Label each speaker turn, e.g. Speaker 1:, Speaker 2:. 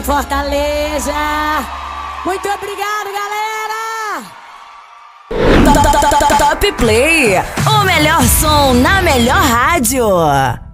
Speaker 1: em Fortaleza. Muito obrigado, galera!
Speaker 2: Top Play, o melhor som na melhor rádio.